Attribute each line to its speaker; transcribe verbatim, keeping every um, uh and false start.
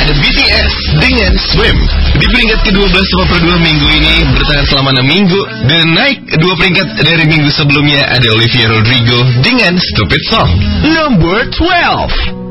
Speaker 1: ada B T S dengan Swim. Di peringkat kedua belas Top per dua minggu ini bertahan selama enam minggu dan naik dua peringkat dari minggu sebelumnya ada Olivia Rodrigo dengan Stupid Song.
Speaker 2: Number twelve.